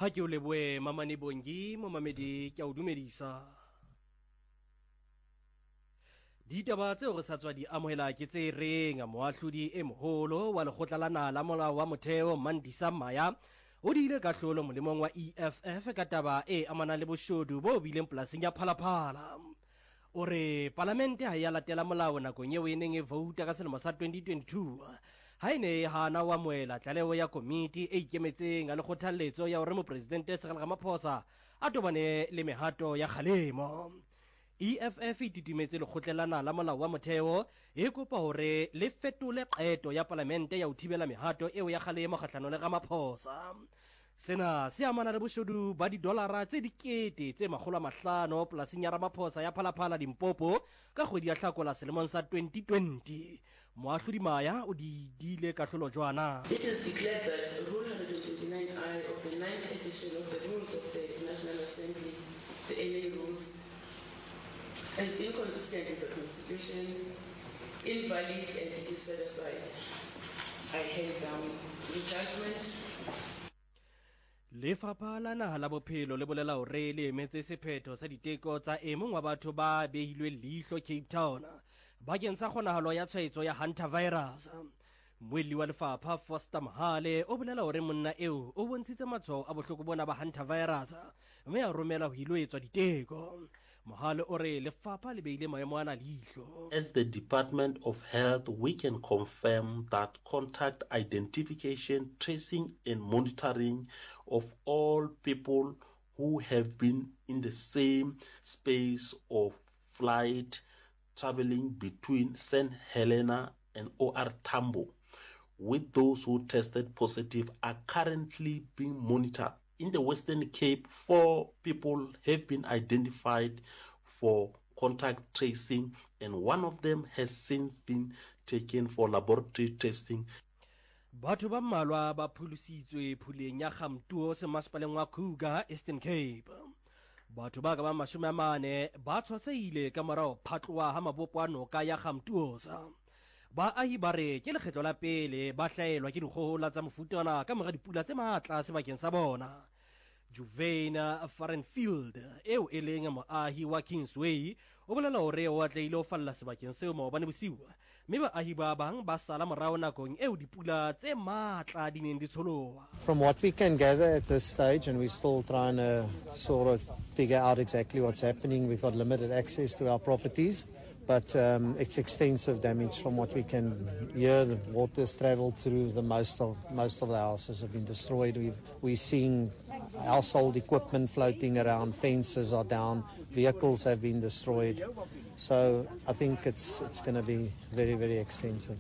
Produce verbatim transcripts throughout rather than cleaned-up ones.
Ha ke o leboe Mamane Bongi mo mamedi ke a o dumedisa. Ditaba tseo re sa tswa di amohela ke tse reng moahlodi e moholo wa lekgotla la naha la molao wa motheo Mandisa Maya o di ile ka hlolo molemong wa E F F ka taba e amanang le boshodu bo bileng polasing ya Phalaphala. O re parlamente ha ya latela molao nakong eo e neng e vouta ka selemo sa twenty twenty-two ha e ne hana wa moela tlaleho ya komiti e ikemetseng a le kgothaletso ya hore mopresidente Cyril Ramaphosa a tobane le mehato ya kgalemo. E F F e titimetse lekgotlelana la molao wa motheo e kopa hore le fetole qeto ya parlamente ya ho thibela mehato eo ya kgalemo kgahlano le Ramaphosa. Sena se amana le boshodu ba didolara tse dikete tse makgolo a mahlano polasing ya Ramaphosa ya Phalaphala Limpopo ka kgwedi ya Hlakola selemong sa twenty twenty. Moahlodi Maya o di dile ka hlolo jwana. It is declared that Rule one twenty-nine I of the ninth edition of the Rules of the National Assembly, the N A rules, is inconsistent with the Constitution, invalid, and it is set aside. I hand down the judgment. Lefapha la naha la bophelo le bolela hore le emetse sephetho sa diteko tsa e mong wa batho ba behilwe leihlo Cape Town bakeng sa kgonahalo ya tshwaetso ya hantavirus. Moeli wa lefapha Foster Mahale o bolela hore monna eo o bontshitse matshwao a bohloko bona ba hantavirus mme a romela ho ilo etswa diteko. Mahale o re lefapha le beile maemo ana leihlo. As the Department of Health, we can confirm that contact identification, tracing and monitoring of all people who have been in the same space of flight traveling between Saint Helena and O R Tambo with those who tested positive are currently being monitored. In the Western Cape, four people have been identified for contact tracing and one of them has since been taken for laboratory testing. Batho ba mmalwa ba phulusitswe phuleng ya Gamtuo se masepaleng wa Kruger, Eastern Cape. Batho ba ka ba mashome a mane ba tshwaseile ka morao phatloha ha mabopo a noka ya Gamtuo sa. Ba ahi ba re ke lekgetlo la pele ba hlaelwa ke dikgohola tsa mofutana ka mora dipula tse matla sebakeng sa bona. Juvena Farenfield eo e leng moahi wa Kingsway o bolela hore o atleile ho falla sebakeng seo maobane bosiu mme baahi ba bang ba sala morao nakong eo dipula tse matla di neng di tsholoha. From what we can gather at this stage, and we're still trying to sort of figure out exactly what's happening, we've got limited access to our properties, but um, it's extensive damage from what we can hear. The water's travelled through the most of most of the houses have been destroyed. We've we're seeing household equipment floating around, fences are down, vehicles have been destroyed. So I think it's it's going to be very very extensive.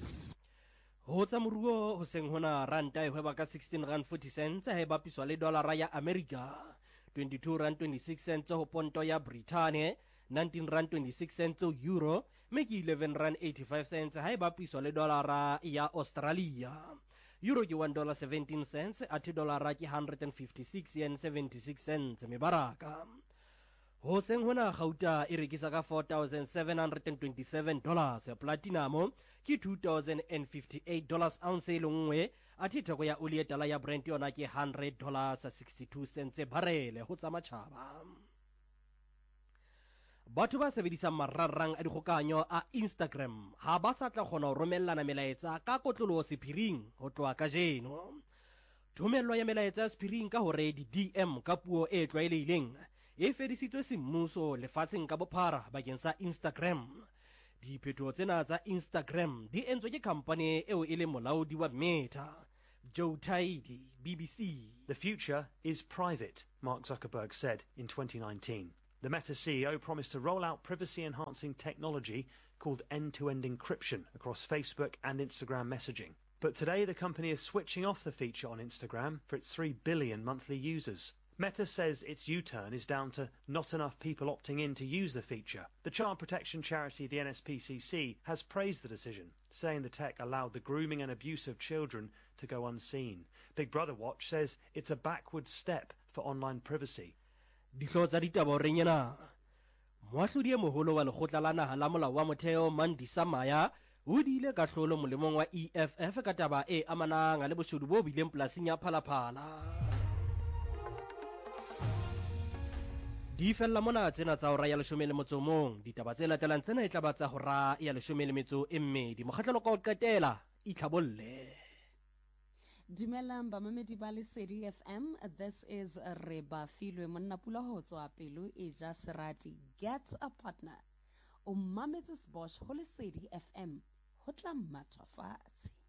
Ho tsa moruo ho seng hona ranta e hweba ka sixteen rand forty cents ha e bapiswa le dolara ya America, twenty-two rand twenty-six cents ho ponto ya Britain, nineteen rand twenty-six cents ho euro, mme ke eleven rand eighty-five cents ha e bapiswa le dolara ya Australia. Euro ke one dollar seventeen cents, ati dolara ke one hundred fifty-six yen seventy-six cents mebaraka. Ho seng hona Gauta e rekisa ka four thousand seven hundred twenty-seven dollars, platinum ke two thousand fifty-eight dollars ounce e lengwe, ati theko ya oli e tala ya Brent yona ke one hundred dollars sixty-two cents barele ho tsa matjhaba. Batho ba sebedisang mararang a dikgokahanyo a Instagram ha ba sa tla kgona ho romellana melaetsa ka kotloloho sephiring ho tloha ka jeno. Thomello ya melaetsa sephiring ka hore di D M ka puo e tlwaelehileng e fedisitswe semmuso lefatsheng ka bophara bakeng sa Instagram. Diphethoho tsena tsa Instagram di entswe ke company eo e leng molaodi wa Meta, Joe Tidy, B B C. The future is private, Mark Zuckerberg said in twenty nineteen. The Meta C E O promised to roll out privacy-enhancing technology called end-to-end encryption across Facebook and Instagram messaging. But today the company is switching off the feature on Instagram for its three billion monthly users. Meta says its U-turn is down to not enough people opting in to use the feature. The child protection charity, the N S P C C, has praised the decision, saying the tech allowed the grooming and abuse of children to go unseen. Big Brother Watch says it's a backward step for online privacy. Dihlo tsa ditaba re nyena. Moahlodi e moholo wa lekgotla la naha la molao wa motheo Mandisa Maya o di ile ka hlolo molemong wa E F F ka taba e amanang le boshodu bo bileng polasing ya Phalaphala. di fella mona tsena tsa hora ya leshome le motso mong ditaba tse latelang tsena e tla ba tsa hora ya leshome le metso e mmedi mokgahlelo ka ho qetela itlhabolle. Dumelang bamamedi ba Lesedi F M, this is Reba Filwe monna pula ho tswa pelo e ja serati. Get a partner o mametse Bosch ho Lesedi F M ho tla matlafatse.